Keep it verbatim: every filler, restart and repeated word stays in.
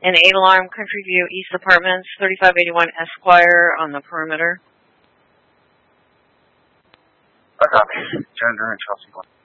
And eight alarm Country View East Apartments, thirty-five eighty-one Esquire on the perimeter. I copy. Gender and Chelsea.